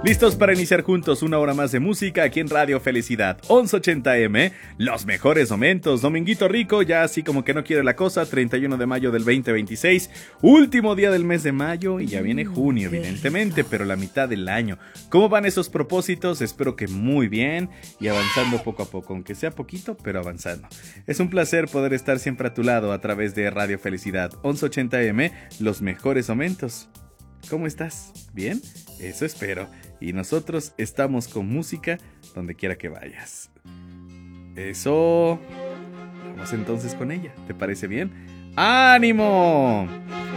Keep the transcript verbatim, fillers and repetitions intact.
Listos para iniciar juntos una hora más de música aquí en Radio Felicidad once ochenta eme, los mejores momentos. Dominguito rico, ya así como que no quiere la cosa, treinta y uno de mayo del veinte veintiséis, último día del mes de mayo y ya viene junio evidentemente, pero la mitad del año. ¿Cómo van esos propósitos? Espero que muy bien y avanzando poco a poco, aunque sea poquito, pero avanzando. Es un placer poder estar siempre a tu lado a través de Radio Felicidad once ochenta eme, los mejores momentos. ¿Cómo estás? ¿Bien? Eso espero. Y nosotros estamos con música donde quiera que vayas. Eso. Vamos entonces con ella. ¿Te parece bien? ¡Ánimo!